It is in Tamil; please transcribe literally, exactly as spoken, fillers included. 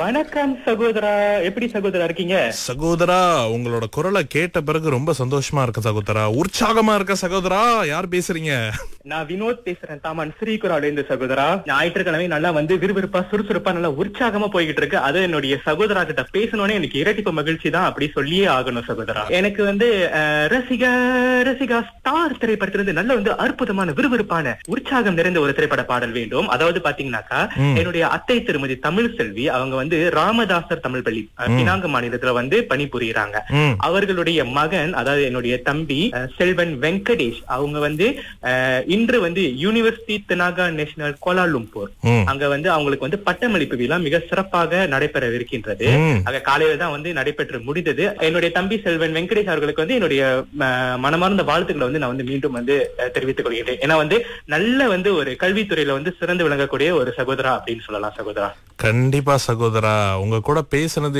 வணக்கம் சகோதரா, எப்படி சகோதரா இருக்கீங்க? சகோதரா, உங்களோட குரலை கேட்ட பிறகு ரொம்ப சந்தோஷமா இருக்கு சகோதரா. உற்சாகமா இருக்க சகோதரா. யார் பேசுறீங்க? நான் வினோத் பேசுறேன், தாமான் ஸ்ரீகுரால இருந்து சகோதரா. ஞாயிற்றுக்கிழமை நல்லா வந்து விறுவிறுப்பா சுறுசுறுப்பா நல்லா உற்சாகமா போய்கிட்டு இருக்கு. அது என்னுடைய சகோதரா கிட்ட பேசணும்னே எனக்கு இரட்டிப்பு மகிழ்ச்சி தான், அப்படி சொல்லியே ஆகணும் சகோதரா. எனக்கு வந்து அஹ், ரசிகா ரசிகா ஸ்டார் திரைப்படத்திலிருந்து நல்ல வந்து அற்புதமான விறுவிறுப்பான உற்சாகம் நிறைந்த ஒரு திரைப்பட பாடல் வேண்டும். அதாவது பாத்தீங்கன்னாக்கா, என்னுடைய அத்தை திருமதி தமிழ் செல்வி அவங்க வந்து ராமதாசர் தமிழ் பள்ளி அஹ், பினாங்கு மாநிலத்துல வந்து பணிபுரியுறாங்க. ம். அவர்களுடைய மகன், அதாவது என்னுடைய தம்பி அஹ், செல்வன் வெங்கடேஷ், அவங்க வந்து அஹ், இன்று வந்து யூனிவர்சிட்டி தெனாகா நேஷனல் கோலாலும்பூர் ம். அங்க வந்து அவங்களுக்கு வந்து பட்டமளிப்பு விழா மிக சிறப்பாக நடைபெறவிருக்கின்றது. ம். அங்க காலையில தான் வந்து நடைபெற்று முடிந்தது. என்னுடைய தம்பி செல்வன் வெங்கடேஷ் அவர்களுக்கு வந்து என்னுடைய அஹ், மனமார்ந்த வாழ்த்துக்களை வந்து நான் வந்து மீண்டும் வந்து அஹ், தெரிவித்துக் கொள்கிறேன். ஏன்னா வந்து நல்ல வந்து ஒரு கல்வித்துறையில வந்து சிறந்து விளங்கக்கூடிய ஒரு சகோதரா அப்படின்னு சொல்லலாம் சகோதரா. கண்டிப்பா சகோதரா, உங்க கூட பேசுனது